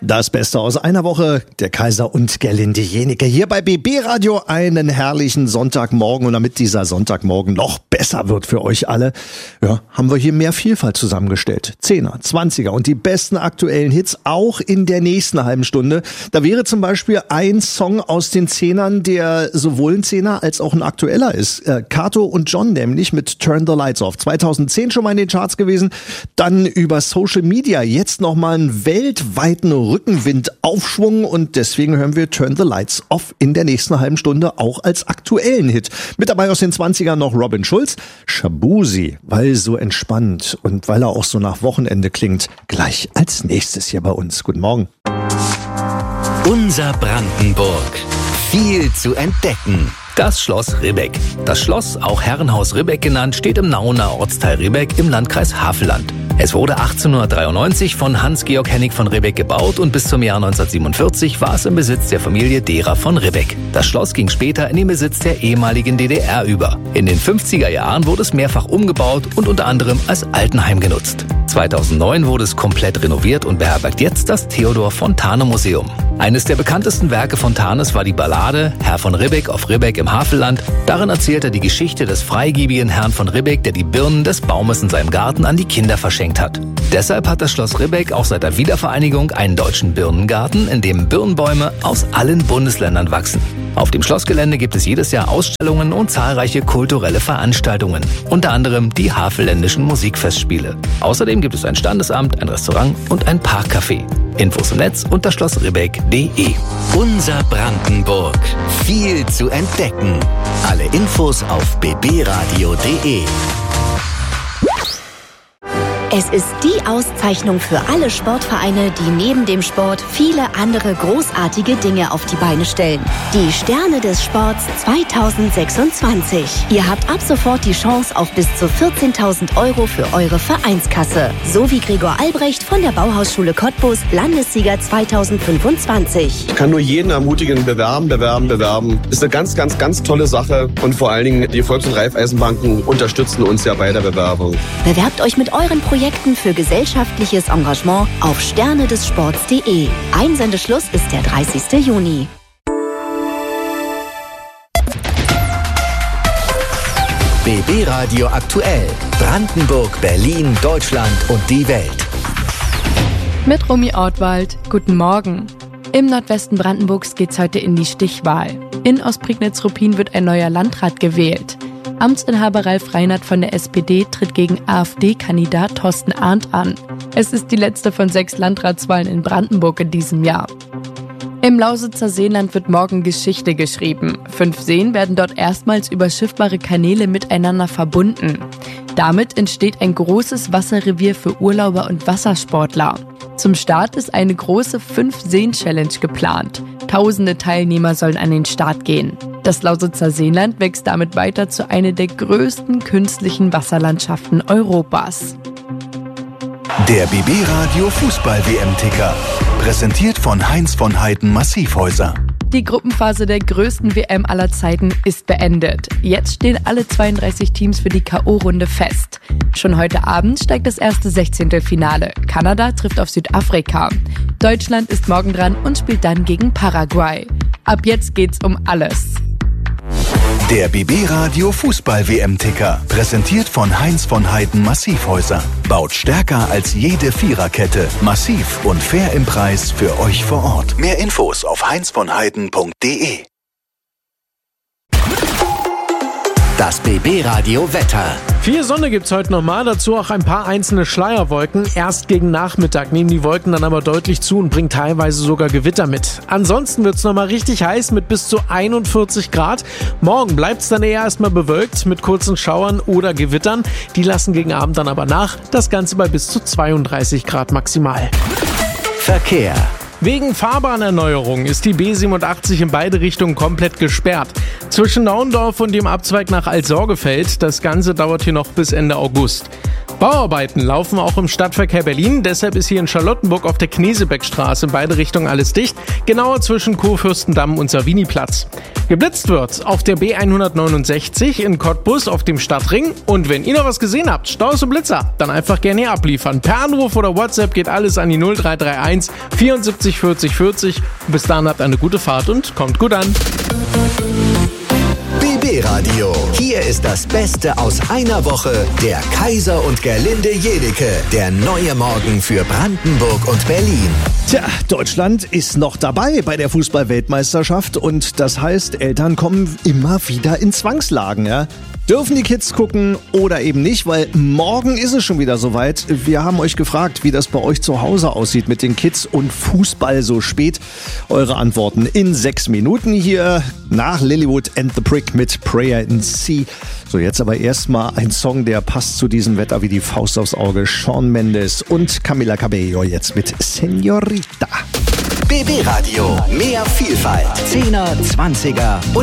Das Beste aus einer Woche, der Kaiser und Gerlinde Jenike hier bei BB Radio. Einen herrlichen Sonntagmorgen, und damit dieser Sonntagmorgen noch besser wird für euch alle, haben wir hier mehr Vielfalt zusammengestellt. 10er, 20er und die besten aktuellen Hits auch in der nächsten halben Stunde. Da wäre zum Beispiel ein Song aus den 10ern, der sowohl ein 10er als auch ein aktueller ist. Kato und John nämlich mit Turn the Lights Off. 2010 schon mal in den Charts gewesen. Dann über Social Media jetzt nochmal einen weltweiten Rückenwind-Aufschwung, und deswegen hören wir Turn the Lights Off in der nächsten halben Stunde auch als aktuellen Hit. Mit dabei aus den 20ern noch Robin Schulz, Shabuzi, weil so entspannt und weil er auch so nach Wochenende klingt, gleich als nächstes hier bei uns. Guten Morgen. Unser Brandenburg. Viel zu entdecken. Das Schloss Ribbeck. Das Schloss, auch Herrenhaus Ribbeck genannt, steht im Nauener Ortsteil Ribbeck im Landkreis Havelland. Es wurde 1893 von Hans-Georg Hennig von Ribbeck gebaut und bis zum Jahr 1947 war es im Besitz der Familie Derer von Ribbeck. Das Schloss ging später in den Besitz der ehemaligen DDR über. In den 50er Jahren wurde es mehrfach umgebaut und unter anderem als Altenheim genutzt. 2009 wurde es komplett renoviert und beherbergt jetzt das Theodor-Fontane-Museum. Eines der bekanntesten Werke Fontanes war die Ballade Herr von Ribbeck auf Ribbeck im Havelland. Darin erzählt er die Geschichte des freigebigen Herrn von Ribbeck, der die Birnen des Baumes in seinem Garten an die Kinder verschenkt hat. Deshalb hat das Schloss Ribbeck auch seit der Wiedervereinigung einen deutschen Birnengarten, in dem Birnbäume aus allen Bundesländern wachsen. Auf dem Schlossgelände gibt es jedes Jahr Ausstellungen und zahlreiche kulturelle Veranstaltungen, unter anderem die Havelländischen Musikfestspiele. Außerdem gibt es ein Standesamt, ein Restaurant und ein Parkcafé. Infos im Netz unter schlossribbeck.de. Unser Brandenburg. Viel zu entdecken. Alle Infos auf bbradio.de. Es ist die Auszeichnung für alle Sportvereine, die neben dem Sport viele andere großartige Dinge auf die Beine stellen. Die Sterne des Sports 2026. Ihr habt ab sofort die Chance auf bis zu 14.000 Euro für eure Vereinskasse. So wie Gregor Albrecht von der Bauhausschule Cottbus, Landessieger 2025. Ich kann nur jeden ermutigen, bewerben. Ist eine ganz, ganz, ganz tolle Sache. Und vor allen Dingen, die Volks- und Raiffeisenbanken unterstützen uns ja bei der Bewerbung. Bewerbt euch mit euren Projekten für gesellschaftliches Engagement auf sternedesports.de. Einsendeschluss ist der 30. Juni. BB Radio aktuell. Brandenburg, Berlin, Deutschland und die Welt. Mit Romy Ortwald. Guten Morgen. Im Nordwesten Brandenburgs geht's heute in die Stichwahl. In Ostprignitz-Ruppin wird ein neuer Landrat gewählt. Amtsinhaber Ralf Reinert von der SPD tritt gegen AfD-Kandidat Thorsten Arndt an. Es ist die letzte von 6 Landratswahlen in Brandenburg in diesem Jahr. Im Lausitzer Seenland wird morgen Geschichte geschrieben. 5 Seen werden dort erstmals über schiffbare Kanäle miteinander verbunden. Damit entsteht ein großes Wasserrevier für Urlauber und Wassersportler. Zum Start ist eine große 5-Seen-Challenge geplant. Tausende Teilnehmer sollen an den Start gehen. Das Lausitzer Seenland wächst damit weiter zu einer der größten künstlichen Wasserlandschaften Europas. Der BB Radio Fußball-WM-Ticker. Präsentiert von Heinz von Heiden Massivhäuser. Die Gruppenphase der größten WM aller Zeiten ist beendet. Jetzt stehen alle 32 Teams für die K.O.-Runde fest. Schon heute Abend steigt das erste 16. Finale. Kanada trifft auf Südafrika. Deutschland ist morgen dran und spielt dann gegen Paraguay. Ab jetzt geht's um alles. Der BB Radio Fußball-WM-Ticker. Präsentiert von Heinz von Heiden Massivhäuser. Baut stärker als jede Viererkette. Massiv und fair im Preis für euch vor Ort. Mehr Infos auf heinzvonheiden.de. Das BB Radio Wetter. Viel Sonne gibt's heute nochmal, dazu auch ein paar einzelne Schleierwolken. Erst gegen Nachmittag nehmen die Wolken dann aber deutlich zu und bringen teilweise sogar Gewitter mit. Ansonsten wird's nochmal richtig heiß mit bis zu 41 Grad. Morgen bleibt's dann eher erstmal bewölkt mit kurzen Schauern oder Gewittern. Die lassen gegen Abend dann aber nach. Das Ganze bei bis zu 32 Grad maximal. Verkehr. Wegen Fahrbahnerneuerung ist die B87 in beide Richtungen komplett gesperrt. Zwischen Naundorf und dem Abzweig nach Alt-Sorgefeld. Das Ganze dauert hier noch bis Ende August. Bauarbeiten laufen auch im Stadtverkehr Berlin. Deshalb ist hier in Charlottenburg auf der Knesebeckstraße in beide Richtungen alles dicht. Genauer zwischen Kurfürstendamm und Saviniplatz. Geblitzt wird auf der B169 in Cottbus auf dem Stadtring. Und wenn ihr noch was gesehen habt, Staus und Blitzer, dann einfach gerne abliefern. Per Anruf oder WhatsApp geht alles an die 0331 74 40 40. Bis dahin habt eine gute Fahrt und kommt gut an. BB Radio. Hier ist das Beste aus einer Woche. Der Kaiser und Gerlinde Jenike. Der neue Morgen für Brandenburg und Berlin. Tja, Deutschland ist noch dabei bei der Fußball-Weltmeisterschaft und das heißt, Eltern kommen immer wieder in Zwangslagen, ja. Dürfen die Kids gucken oder eben nicht, weil morgen ist es schon wieder soweit. Wir haben euch gefragt, wie das bei euch zu Hause aussieht mit den Kids und Fußball so spät. Eure Antworten in 6 Minuten hier nach Lilywood and the Prick mit Prayer in Sea. So, jetzt aber erstmal ein Song, der passt zu diesem Wetter wie die Faust aufs Auge. Shawn Mendes und Camila Cabello jetzt mit Señorita. BB Radio. Mehr Vielfalt. 10er, 20er und